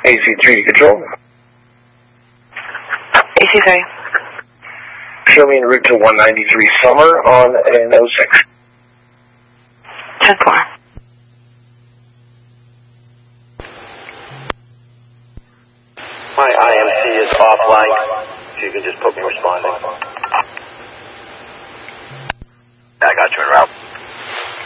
AC3 to control. AC3. Show me en route to 193 Summer on an 06. 10-4. My IMC is offline. If you can just put me responding.